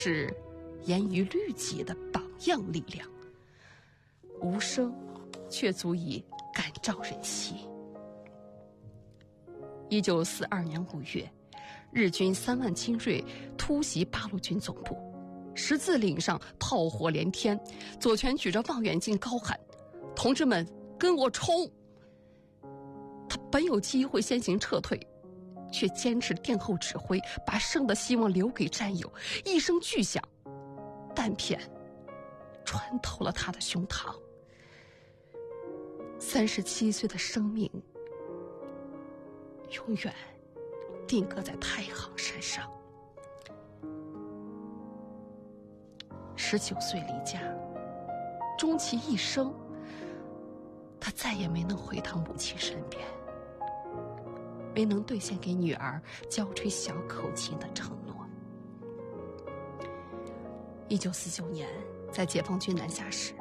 是严于律己的榜样力量，无声却足以感召人心。1942年5月，日军3万精锐突袭八路军总部，十字岭上炮火连天，左权举着望远镜高喊：“同志们，跟我冲！”他本有机会先行撤退，却坚持殿后指挥，把生的希望留给战友。一声巨响，弹片穿透了他的胸膛。37岁的生命永远定格在太行山上。19岁离家，终其一生，他再也没能回到母亲身边，没能兑现给女儿娇吹小口琴的承诺。1949年，在解放军南下时，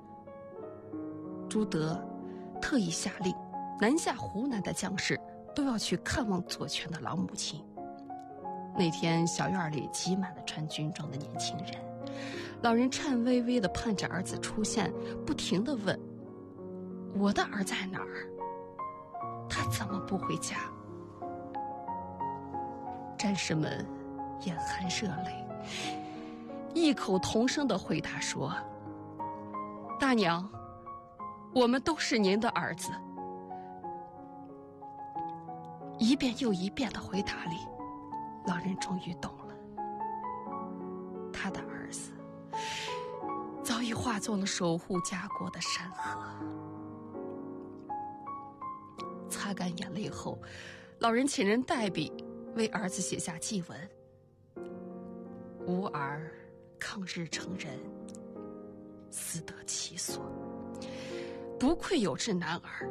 朱德特意下令，南下湖南的将士都要去看望左权的老母亲。那天，小院里挤满了穿军装的年轻人，老人颤巍巍地盼着儿子出现，不停地问：“我的儿在哪儿？他怎么不回家？”战士们眼含热泪，异口同声地回答说：“大娘，我们都是您的儿子。”一遍又一遍的回答里，老人终于懂了，他的儿子早已化作了守护家国的山河。擦干眼泪后，老人请人代笔为儿子写下祭文：“吾儿抗日成人，死得其所，不愧有志男儿。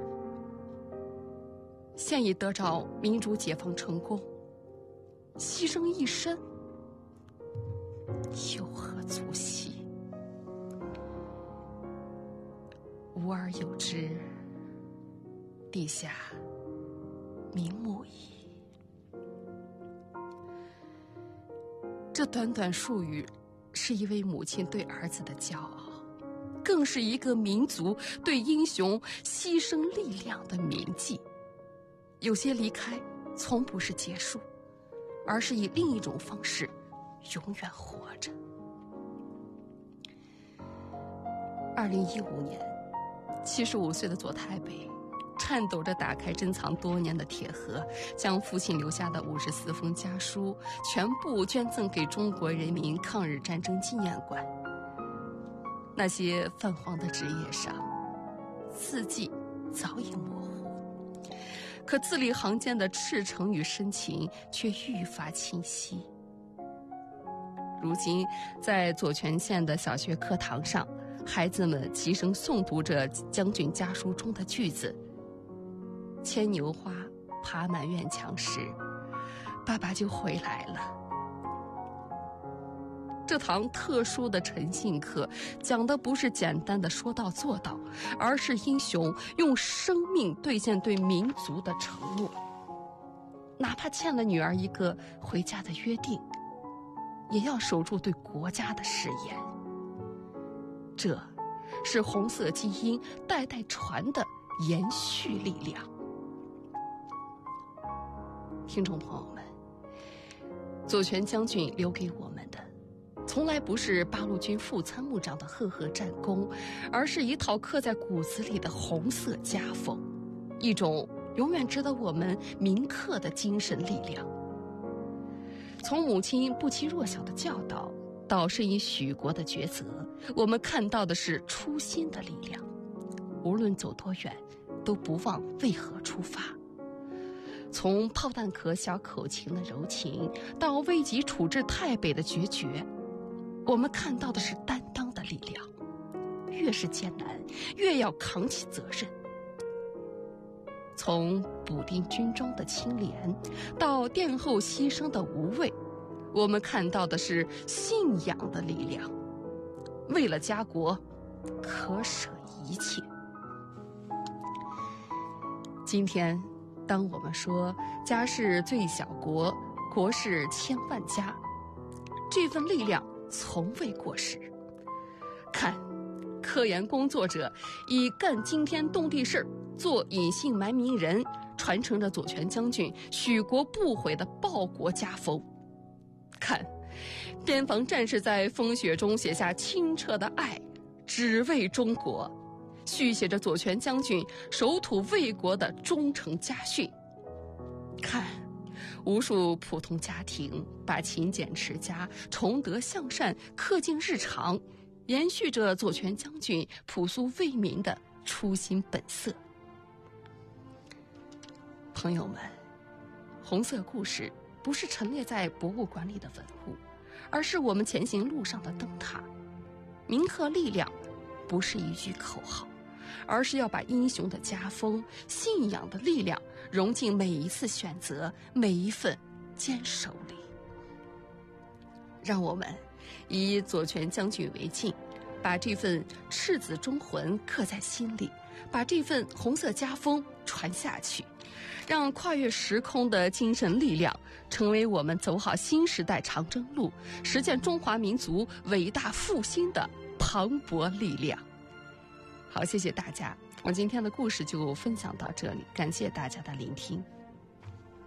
现已得着民主解放成功，牺牲一身，有何足惜？吾儿有之，地下瞑目矣。”这短短数语，是一位母亲对儿子的骄傲，更是一个民族对英雄牺牲力量的铭记。有些离开从不是结束，而是以另一种方式永远活着。2015年，75岁的左太北颤抖着打开珍藏多年的铁盒，将父亲留下的54封家书全部捐赠给中国人民抗日战争纪念馆。那些泛黄的纸页上，字迹早已模糊，可字里行间的赤诚与深情却愈发清晰。如今，在左权县的小学课堂上，孩子们齐声诵读着将军家书中的句子：“牵牛花爬满院墙时，爸爸就回来了。”这堂特殊的诚信课讲的不是简单的说到做到，而是英雄用生命兑现对民族的承诺，哪怕欠了女儿一个回家的约定，也要守住对国家的誓言。这是红色基因代代传的延续力量。听众朋友们，左权将军留给我们的从来不是八路军副参谋长的赫赫战功，而是一套刻在骨子里的红色家风，一种永远值得我们铭刻的精神力量。从母亲不欺弱小的教导，到深以许国的抉择，我们看到的是初心的力量。无论走多远，都不忘为何出发。从炮弹壳小口琴的柔情，到危急处置太北的决绝，我们看到的是担当的力量。越是艰难，越要扛起责任。从补丁军中的清廉，到殿后牺牲的无畏，我们看到的是信仰的力量。为了家国，可舍一切。今天，当我们说家是最小国，国是千万家，这份力量从未过时。看，科研工作者以干惊天动地事儿、做隐姓埋名人，传承着左权将军许国不悔的报国家风。看，边防战士在风雪中写下清澈的爱，只为中国，续写着左权将军守土卫国的忠诚家训。看，无数普通家庭把勤俭持家、崇德向善刻进日常，延续着左权将军朴素为民的初心本色。朋友们，红色故事不是陈列在博物馆里的文物，而是我们前行路上的灯塔。铭刻力量不是一句口号，而是要把英雄的家风、信仰的力量融进每一次选择、每一份坚守里。让我们以左权将军为镜，把这份赤子忠魂刻在心里，把这份红色家风传下去，让跨越时空的精神力量成为我们走好新时代长征路、实现中华民族伟大复兴的磅礴力量。好，谢谢大家，我今天的故事就分享到这里，感谢大家的聆听。